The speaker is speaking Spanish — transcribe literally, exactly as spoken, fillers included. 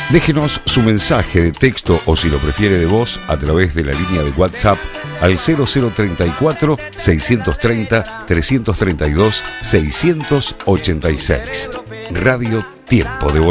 Déjenos su mensaje de texto o, si lo prefiere, de voz a través de la línea de WhatsApp al cero cero treinta y cuatro, seiscientos treinta, trescientos treinta y dos, seiscientos ochenta y seis. Radio Tiempo de Bolivia.